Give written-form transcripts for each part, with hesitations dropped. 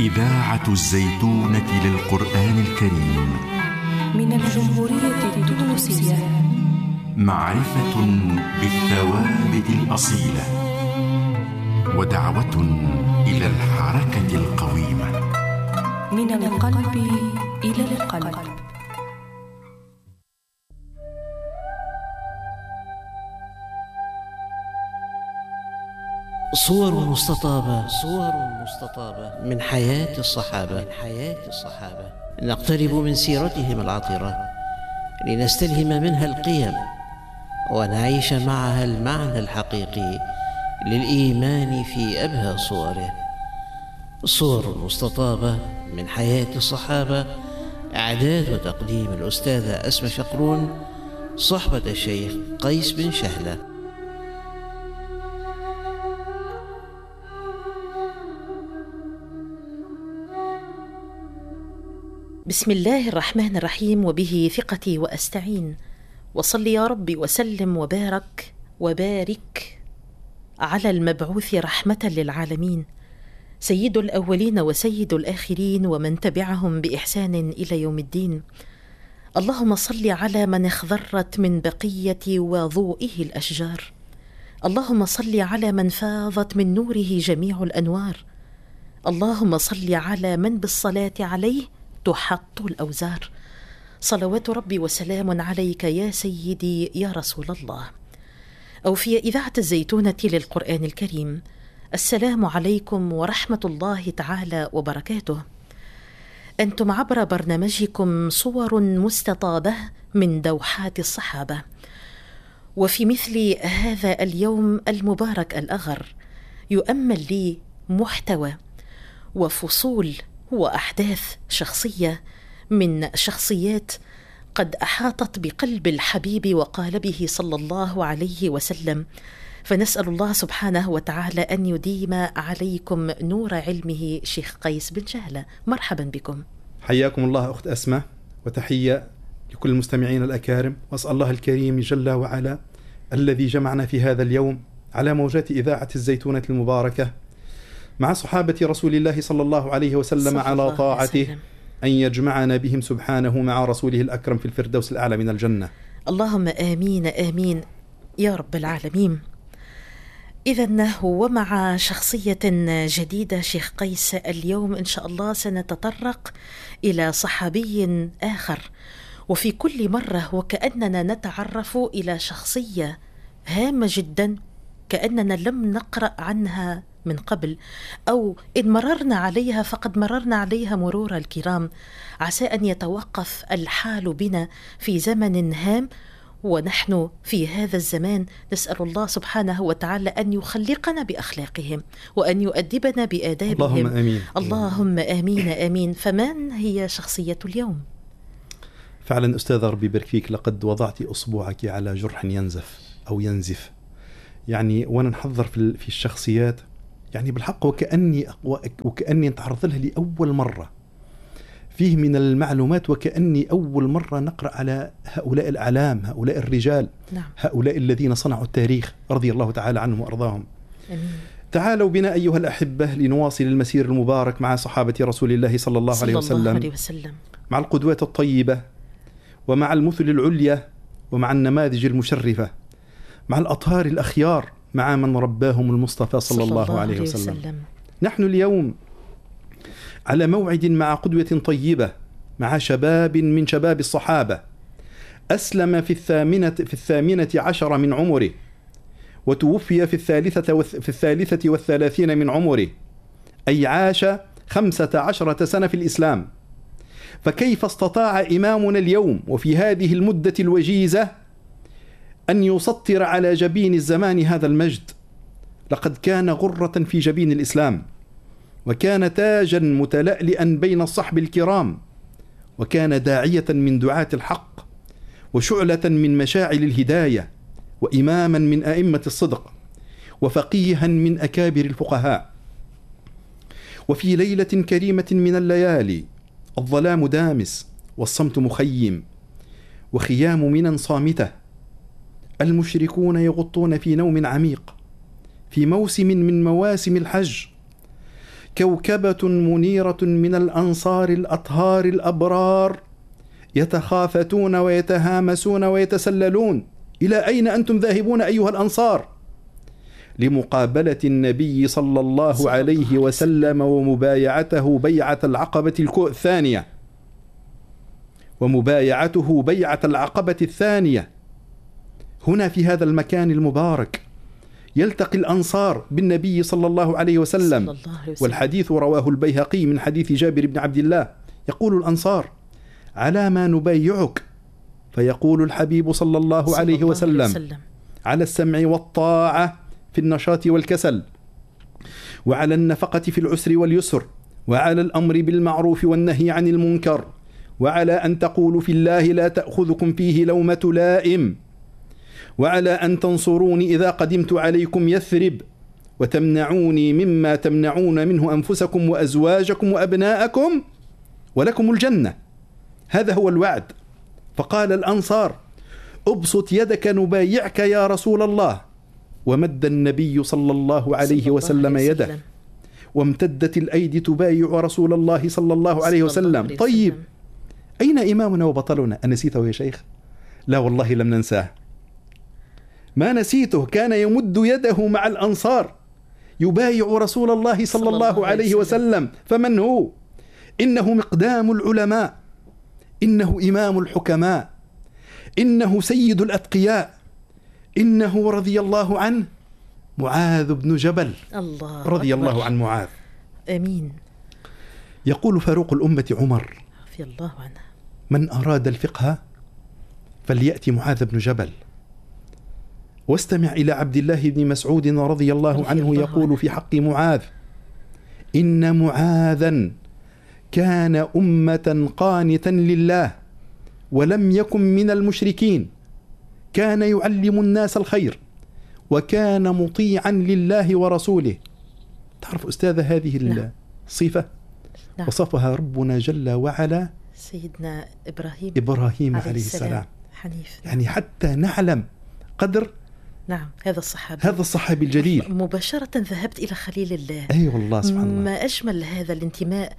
إذاعة الزيتونة للقرآن الكريم من الجمهورية التونسية. معرفة بالثوابت الأصيلة ودعوة إلى الحركة القويمة. من القلب إلى القلب. صور مستطابة من حياة الصحابة نقترب من سيرتهم العطرة لنستلهم منها القيم ونعيش معها المعنى الحقيقي للإيمان في أبهى صوره. صور مستطابة من حياة الصحابة، إعداد وتقديم الأستاذة أسماء شقرون، صحبة الشيخ قيس بن شهلة. بسم الله الرحمن الرحيم، وبه ثقتي وأستعين، وصل يا رب وسلم وبارك على المبعوث رحمة للعالمين، سيد الأولين وسيد الآخرين ومن تبعهم بإحسان إلى يوم الدين. اللهم صل على من اخضرت من بقية وضوئه الأشجار، اللهم صل على من فاضت من نوره جميع الأنوار، اللهم صل على من بالصلاة عليه تحط الأوزار. صلوات ربي وسلام عليك يا سيدي يا رسول الله. أو في إذاعة الزيتونة للقرآن الكريم، السلام عليكم ورحمة الله تعالى وبركاته. أنتم عبر برنامجكم صور مستطابة من دوحات الصحابة، وفي مثل هذا اليوم المبارك الأغر يؤمل لي محتوى وفصول وأحداث شخصية من شخصيات قد أحاطت بقلب الحبيب وقالبه صلى الله عليه وسلم، فنسأل الله سبحانه وتعالى أن يديم عليكم نور علمه. شيخ قيس بن شهلة، مرحبا بكم. حياكم الله أخت أسماء، وتحية لكل المستمعين الأكارم، وأسأل الله الكريم جل وعلا الذي جمعنا في هذا اليوم على موجات إذاعة الزيتونة المباركة مع صحابة رسول الله صلى الله عليه وسلم على طاعته أن يجمعنا بهم سبحانه مع رسوله الأكرم في الفردوس الأعلى من الجنة. اللهم آمين آمين يا رب العالمين. إذن ومع شخصية جديدة شيخ قيس، اليوم إن شاء الله سنتطرق إلى صحابي آخر، وفي كل مرة وكأننا نتعرف إلى شخصية هامة جدا كأننا لم نقرأ عنها من قبل، أو إن مررنا عليها فقد مررنا عليها مرور الكرام. عسى أن يتوقف الحال بنا في زمن هام ونحن في هذا الزمان. نسأل الله سبحانه وتعالى أن يخلقنا بأخلاقهم وأن يؤدبنا بآدابهم. اللهم آمين. اللهم آمين آمين. فمن هي شخصية اليوم؟ فعلا أستاذة ربي يبارك فيك، لقد وضعت أصبعك على جرح ينزف أو ينزف. يعني وأنا نحضر في الشخصيات، يعني بالحق وكأني نتعرض لها لأول مرة، فيه من المعلومات وكأني أول مرة نقرأ على هؤلاء الأعلام، هؤلاء الرجال. نعم. هؤلاء الذين صنعوا التاريخ رضي الله تعالى عنهم وأرضاهم. أمين. تعالوا بنا أيها الأحبة لنواصل المسير المبارك مع صحابة رسول الله صلى الله عليه وسلم، مع القدوات الطيبة ومع المثل العليا ومع النماذج المشرفة، مع الأطهار الأخيار، مع من رباهم المصطفى صلى الله عليه وسلم. نحن اليوم على موعد مع قدوة طيبة، مع شباب من شباب الصحابة، أسلم في الثامنة عشر من عمره، وتوفي في الثالثة والثلاثين من عمره، أي عاش 15 سنة في الإسلام. فكيف استطاع إمامنا اليوم وفي هذه المدة الوجيزة أن يسطر على جبين الزمان هذا المجد؟ لقد كان غرة في جبين الإسلام، وكان تاجا متلألئا بين الصحب الكرام، وكان داعية من دعاة الحق، وشعلة من مشاعل الهداية، وإماما من أئمة الصدق، وفقيها من أكابر الفقهاء. وفي ليلة كريمة من الليالي الظلام دامس والصمت مخيم، وخيام منى صامتة، المشركون يغطون في نوم عميق في موسم من مواسم الحج، كوكبة منيرة من الأنصار الأطهار الأبرار يتخافتون ويتهامسون ويتسللون. إلى أين أنتم ذاهبون أيها الأنصار؟ لمقابلة النبي صلى الله عليه وسلم ومبايعته بيعة العقبة الثانية، ومبايعته بيعة العقبة الثانية. هنا في هذا المكان المبارك يلتقي الأنصار بالنبي صلى الله عليه وسلم. والحديث رواه البيهقي من حديث جابر بن عبد الله، يقول الأنصار: على ما نبايعك؟ فيقول الحبيب صلى الله عليه وسلم: على السمع والطاعة في النشاط والكسل، وعلى النفقة في العسر واليسر، وعلى الأمر بالمعروف والنهي عن المنكر، وعلى أن تقولوا في الله لا تأخذكم فيه لومة لائم، وعلى أن تنصروني إذا قدمت عليكم يثرب، وتمنعوني مما تمنعون منه أنفسكم وأزواجكم وأبناءكم، ولكم الجنة. هذا هو الوعد. فقال الأنصار: أبسط يدك نبايعك يا رسول الله. ومد النبي صلى الله عليه وسلم يده، وامتدت الأيدي تبايع رسول الله صلى الله عليه وسلم. طيب، أين إمامنا وبطلنا؟ أنسيته يا شيخ؟ لا والله لم ننساه، ما نسيته. كان يمد يده مع الأنصار يبايع رسول الله صلى الله عليه وسلم. فمن هو؟ إنه مقدام العلماء، إنه إمام الحكماء، إنه سيد الأتقياء، إنه رضي الله عنه معاذ بن جبل. الله رضي أكبر. الله عن معاذ. آمين. يقول فاروق الأمة عمر رضي الله عنه: من أراد الفقه فليأتي معاذ بن جبل. واستمع إلى عبد الله بن مسعود رضي الله عنه يقول في حق معاذ: إن معاذا كان أمة قانتا لله ولم يكن من المشركين، كان يعلم الناس الخير وكان مطيعا لله ورسوله. تعرف أستاذ هذه الصفة وصفها ربنا جل وعلا سيدنا إبراهيم عليه السلام حنيف. يعني حتى نعلم قدر هذا الصحابي الجليل. مباشرة ذهبت إلى خليل الله. أي والله سبحان الله، ما أجمل هذا الانتماء،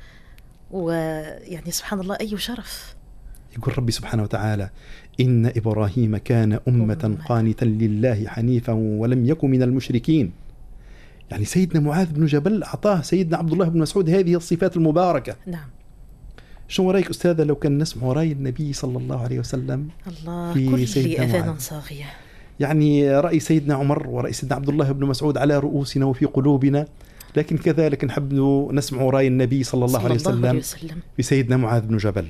ويعني سبحان الله أي شرف. يقول ربي سبحانه وتعالى: إن إبراهيم كان أمة قانتا لله حنيفا ولم يكن من المشركين. يعني سيدنا معاذ بن جبل أعطاه سيدنا عبد الله بن مسعود هذه الصفات المباركة. نعم. شو رأيك أستاذة لو كان نسمع رأي النبي صلى الله عليه وسلم الله في كل سيدنا أذان صاغية؟ يعني رأي سيدنا عمر ورأي سيدنا عبد الله بن مسعود على رؤوسنا وفي قلوبنا، لكن كذلك نحب نسمع رأي النبي صلى الله عليه وسلم في سيدنا معاذ بن جبل.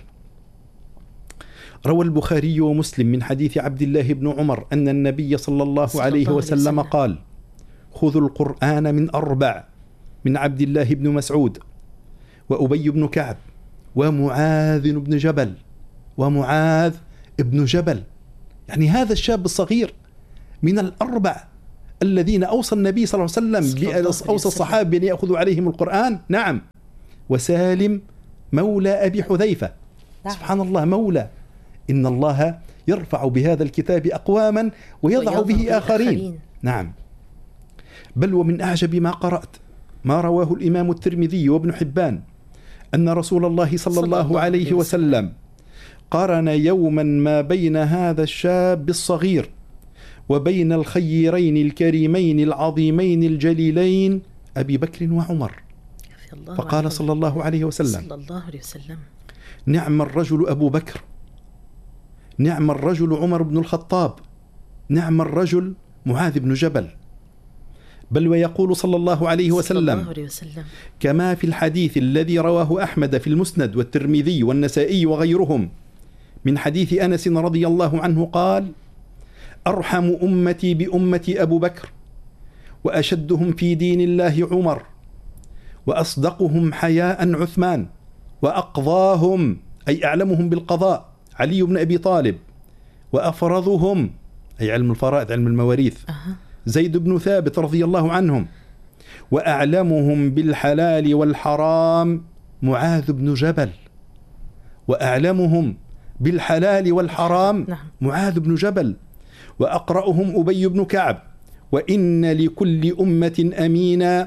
روى البخاري ومسلم من حديث عبد الله بن عمر أن النبي صلى الله عليه وسلم قال: خذوا القرآن من 4، من عبد الله بن مسعود وأبي بن كعب ومعاذ بن جبل. ومعاذ بن جبل يعني هذا الشاب الصغير من 4 الذين أوصى النبي صلى الله عليه وسلم أوصى الصحابة بأن يأخذوا عليهم القرآن. نعم. وسالم مولى أبي حذيفة. سبحان الله، مولى. إن الله يرفع بهذا الكتاب أقواما ويضع به آخرين. نعم. بل ومن أعجب ما قرأت ما رواه الإمام الترمذي وابن حبان أن رسول الله صلى الله عليه وسلم قارن يوما ما بين هذا الشاب الصغير وبين الخيرين الكريمين العظيمين الجليلين أبي بكر وعمر، فقال صلى الله عليه وسلم: نعم الرجل أبو بكر، نعم الرجل عمر بن الخطاب، نعم الرجل معاذ بن جبل. بل ويقول صلى الله عليه وسلم كما في الحديث الذي رواه أحمد في المسند والترمذي والنسائي وغيرهم من حديث أنس رضي الله عنه قال: أرحم أمتي بأمتي أبو بكر، وأشدهم في دين الله عمر، وأصدقهم حياء عثمان، وأقضاهم أي أعلمهم بالقضاء علي بن أبي طالب، وأفرضهم أي علم الفرائض علم المواريث زيد بن ثابت رضي الله عنهم، وأعلمهم بالحلال والحرام معاذ بن جبل، وأعلمهم بالحلال والحرام معاذ بن جبل، وأقرأهم أبي بن كعب، وإن لكل أمة أمينا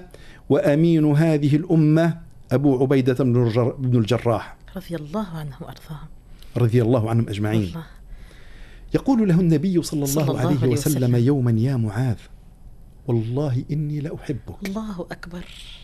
وأمين هذه الأمة أبو عبيدة بن الجراح رضي الله عنه وأرضاه، رضي الله عنهم أجمعين. الله. يقول له النبي صلى الله عليه وسلم يوما: يا معاذ، والله إني لأحبك. الله أكبر.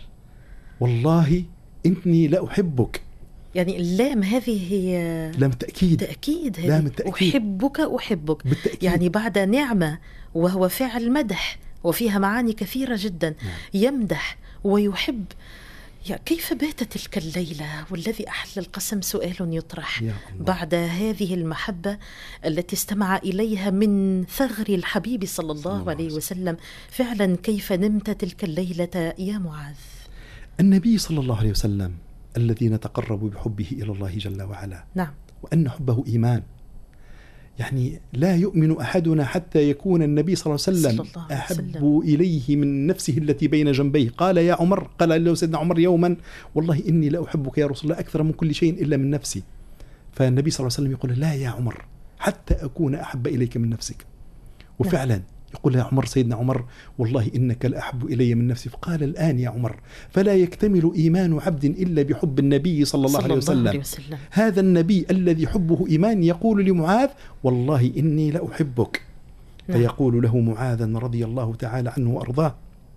والله إني لأحبك. يعني اللام هذه هي لام تأكيد. تأكيد هذه. لام التأكيد. أحبك بالتأكيد. يعني بعد نعمة وهو فعل مدح وفيها معاني كثيرة جدا. يمدح ويحب. كيف باتت تلك الليلة والذي أحل القسم؟ سؤال يطرح بعد هذه المحبة التي استمع إليها من ثغر الحبيب صلى الله عليه وسلم. فعلا كيف نمت تلك الليلة يا معاذ؟ النبي صلى الله عليه وسلم الذي نتقرب بحبه إلى الله جل وعلا. نعم. وأن حبه إيمان. يعني لا يؤمن أحدنا حتى يكون النبي صلى الله عليه وسلم أحب إليه من نفسه التي بين جنبيه. قال يا عمر، قال له سيدنا عمر يوما: والله إني لا أحبك يا رسول الله أكثر من كل شيء إلا من نفسي. فالنبي صلى الله عليه وسلم يقول: لا يا عمر، حتى أكون أحب إليك من نفسك. وفعلا يقول يا عمر، سيدنا عمر: والله إنك لأحب إلي من نفسي. فقال: الآن يا عمر، فلا يكتمل إيمان عبد إلا بحب النبي صلى الله عليه وسلم. هذا النبي الذي حبه إيمان يقول لمعاذ: والله إني لأحبك. فيقول له معاذ رضي الله تعالى عنه وأرضاه،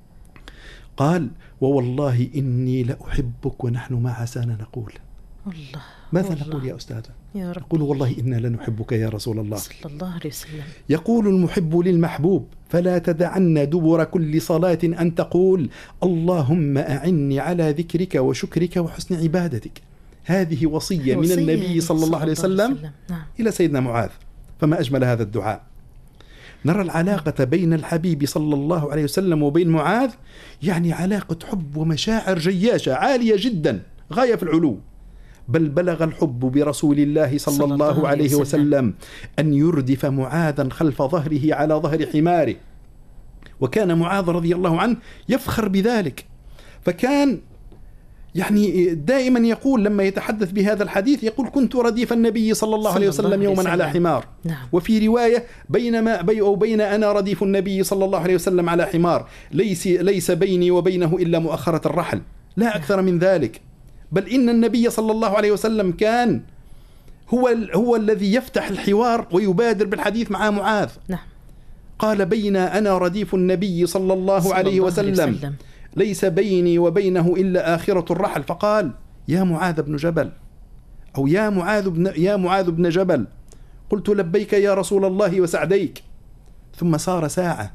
قال: ووالله إني لأحبك ونحن ما عسانا نقول. الله. ماذا نقول يا أستاذ؟ نقول: والله إنا لنحبك يا رسول الله صلى الله عليه وسلم. يقول المحب للمحبوب: فلا تدعن دبر كل صلاة أن تقول: اللهم أعني على ذكرك وشكرك وحسن عبادتك. هذه وصية من النبي صلى الله عليه وسلم إلى سيدنا معاذ. فما أجمل هذا الدعاء. نرى العلاقة بين الحبيب صلى الله عليه وسلم وبين معاذ، يعني علاقة حب ومشاعر جياشة عالية جدا غاية في العلو. بل بلغ الحب برسول الله صلى الله عليه وسلم أن يردف معاذا خلف ظهره على ظهر حماره. وكان معاذ رضي الله عنه يفخر بذلك. فكان يعني دائما يقول لما يتحدث بهذا الحديث يقول: كنت رديف النبي صلى الله عليه وسلم يوما على حمار. نعم. وفي رواية: بين أنا رديف النبي صلى الله عليه وسلم على حمار، ليس بيني وبينه إلا مؤخرة الرحل، لا أكثر من ذلك. بل إن النبي صلى الله عليه وسلم كان هو الذي يفتح الحوار ويبادر بالحديث مع معاذ. نعم. قال: بين أنا رديف النبي صلى الله عليه وسلم ليس بيني وبينه إلا آخرة الرحل. فقال: يا معاذ بن جبل، أو يا معاذ بن جبل. قلت: لبيك يا رسول الله وسعديك. ثم سار ساعة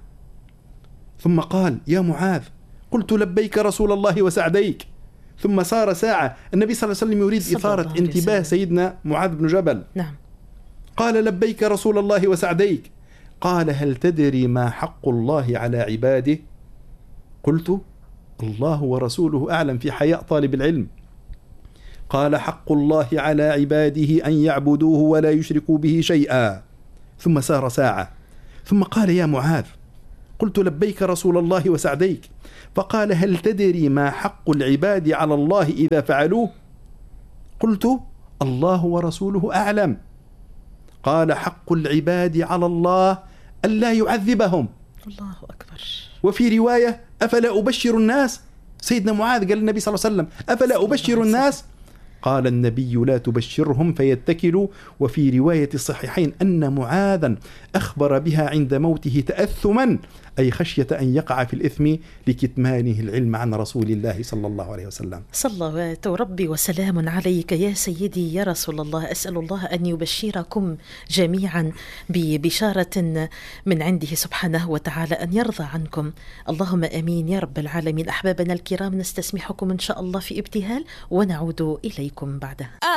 ثم قال: يا معاذ. قلت: لبيك رسول الله وسعديك. ثم سار ساعة. النبي صلى الله عليه وسلم يريد إثارة انتباه سيدنا معاذ بن جبل. نعم. قال: لبيك رسول الله وسعديك. قال: هل تدري ما حق الله على عباده؟ قلت: الله ورسوله أعلم، في حياء طالب العلم. قال: حق الله على عباده أن يعبدوه ولا يشركوا به شيئا. ثم سار ساعة ثم قال: يا معاذ. قلت: لبيك رسول الله وسعديك. فقال: هل تدري ما حق العباد على الله إذا فعلوه؟ قلت: الله ورسوله أعلم. قال: حق العباد على الله ألا يعذبهم. الله أكبر. وفي رواية: أفلا أبشر الناس؟ سيدنا معاذ قال النبي صلى الله عليه وسلم: أفلا أبشر الناس؟ قال النبي: لا تبشرهم فيتكلوا. وفي رواية الصحيحين أن معاذا أخبر بها عند موته تأثما، أي خشية أن يقع في الإثم لكتمانه العلم عن رسول الله صلى الله عليه وسلم. صلوات ربي وسلام عليك يا سيدي يا رسول الله. أسأل الله أن يبشركم جميعا ببشارة من عنده سبحانه وتعالى، أن يرضى عنكم. اللهم آمين يا رب العالمين. أحبابنا الكرام، نستسمحكم إن شاء الله في ابتهال ونعود إليكم بعدها.